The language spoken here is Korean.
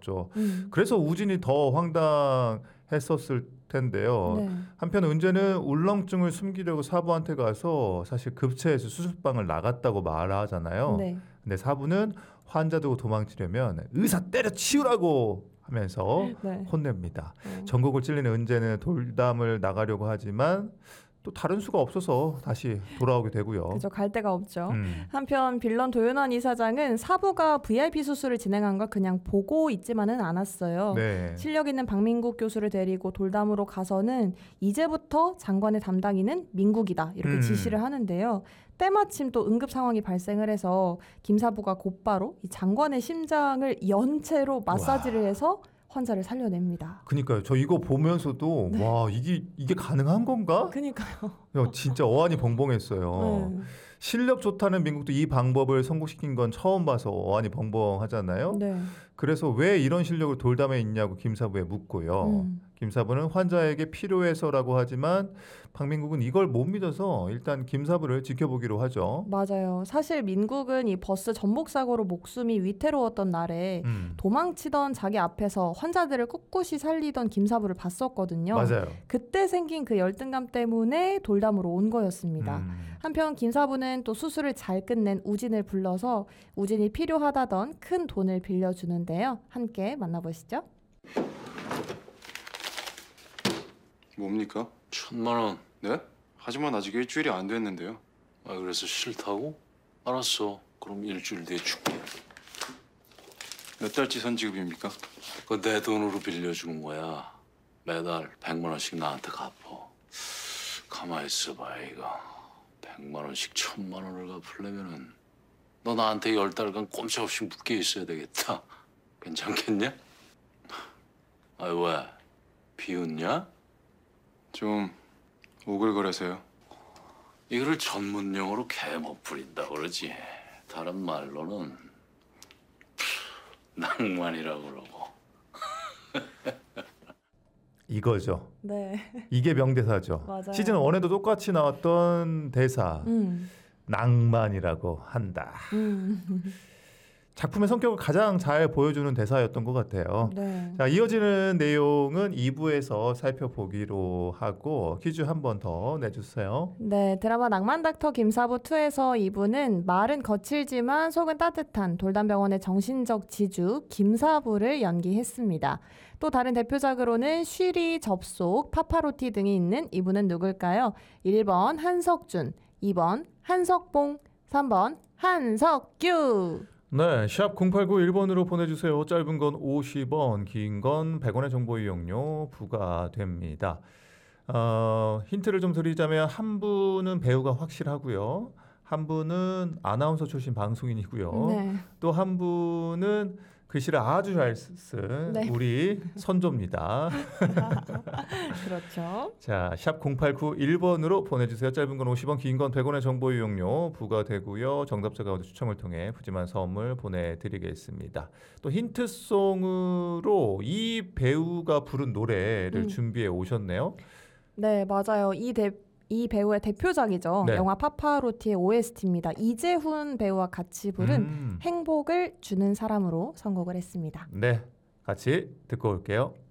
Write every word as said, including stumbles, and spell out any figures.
있었죠. 음. 그래서 우진이 더 황당했었을 텐데요. 네. 한편 은재는 울렁증을 숨기려고 사부한테 가서 사실 급체해서 수술방을 나갔다고 말하잖아요. 네. 근데 사부는 환자 두고 도망치려면 의사 때려치우라고 하면서 네. 혼냅니다. 어. 전곡을 찔리는 은재는 돌담을 나가려고 하지만 또 다른 수가 없어서 다시 돌아오게 되고요. 그죠. 갈 데가 없죠. 음. 한편 빌런 도윤환 이사장은 사부가 브이아이피 수술을 진행한 걸 그냥 보고 있지만은 않았어요. 네. 실력 있는 박민국 교수를 데리고 돌담으로 가서는 이제부터 장관의 담당인은 민국이다 이렇게 음. 지시를 하는데요. 때마침 또 응급 상황이 발생을 해서 김 사부가 곧바로 이 장관의 심장을 연체로 마사지를 와. 해서 환자를 살려냅니다. 그니까요. 저 이거 보면서도 네. 와 이게 이게 가능한 건가? 그니까요. 야, 진짜 어안이 벙벙했어요. 네. 실력 좋다는 민국도 이 방법을 성공시킨 건 처음 봐서 어안이 벙벙하잖아요. 네. 그래서 왜 이런 실력을 돌담에 있냐고 김사부에 묻고요. 음. 김사부는 환자에게 필요해서라고 하지만 박민국은 이걸 못 믿어서 일단 김사부를 지켜보기로 하죠. 맞아요. 사실 민국은 이 버스 전복 사고로 목숨이 위태로웠던 날에 음, 도망치던 자기 앞에서 환자들을 꿋꿋이 살리던 김사부를 봤었거든요. 맞아요. 그때 생긴 그 열등감 때문에 돌담으로 온 거였습니다. 음, 한편 김사부는 또 수술을 잘 끝낸 우진을 불러서 우진이 필요하다던 큰 돈을 빌려주는데요. 함께 만나보시죠. 뭡니까? 천만 원. 네? 하지만 아직 일주일이 안 됐는데요. 아 그래서 싫다고? 알았어. 그럼 일주일 뒤에 줄게. 몇 달치 선지급입니까? 그거 내 돈으로 빌려주는 거야. 매달 백만 원씩 나한테 갚어. 가만히 있어봐 이거. 백만 원씩 천만 원을 갚으려면은 너 나한테 열 달간 꼼짝없이 묶여 있어야 되겠다. 괜찮겠냐? 아 왜? 비웃냐? 좀 오글거려서요. 이거를 전문 용어로 개못 부린다 그러지. 다른 말로는 낭만이라고 그러고. 이거죠. 네. 이게 명대사죠. 맞아요. 시즌 일에도 똑같이 나왔던 대사. 음. 낭만이라고 한다. 음. 작품의 성격을 가장 잘 보여주는 대사였던 것 같아요. 네. 자, 이어지는 내용은 이 부에서 살펴보기로 하고 퀴즈 한 번 더 내주세요. 네, 드라마 낭만닥터 김사부이에서 이분은 말은 거칠지만 속은 따뜻한 돌담병원의 정신적 지주 김사부를 연기했습니다. 또 다른 대표작으로는 쉬리, 접속, 파파로티 등이 있는 이분은 누굴까요? 일 번 한석준, 이 번 한석봉, 삼 번 한석규. 네, 샵 공팔구일 번으로 보내주세요. 짧은 건 오십 원, 긴 건 백 원의 정보 이용료 부과됩니다. 어, 힌트를 좀 드리자면 한 분은 배우가 확실하고요. 한 분은 아나운서 출신 방송인이고요. 네. 또 한 분은 글씨를 아주 잘 쓴 네. 우리 선조입니다. 그렇죠. 자, 샵 공팔구일 번으로 보내주세요. 짧은 건 오십 원, 긴 건 백 원의 정보 이용료 부과되고요. 정답자 가운데 추첨을 통해 푸짐한 선물 보내드리겠습니다. 또 힌트송으로 이 배우가 부른 노래를 음. 준비해 오셨네요. 네, 맞아요. 이 대, 이 배우의 대표작이죠. 네. 영화 파파로티의 오에스티입니다. 이재훈 배우와 같이 부른 음. 행복을 주는 사람으로 선곡을 했습니다. 네, 같이 듣고 올게요.